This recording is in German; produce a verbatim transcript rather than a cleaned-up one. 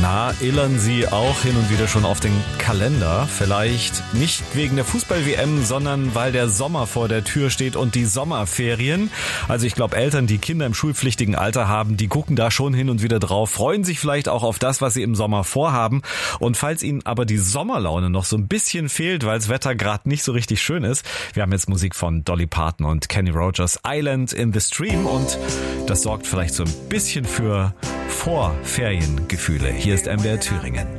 Na, illern Sie auch hin und wieder schon auf den Kalender? Vielleicht nicht wegen der Fußball-W M, sondern weil der Sommer vor der Tür steht und die Sommerferien. Also ich glaube, Eltern, die Kinder im schulpflichtigen Alter haben, die gucken da schon hin und wieder drauf, freuen sich vielleicht auch auf das, was sie im Sommer vorhaben. Und falls Ihnen aber die Sommerlaune noch so ein bisschen fehlt, weil das Wetter gerade nicht so richtig schön ist, wir haben jetzt Musik von Dolly Parton und Kenny Rogers, Island in the Stream, und das sorgt vielleicht so ein bisschen für Vorferiengefühle. Hier ist M W R Thüringen.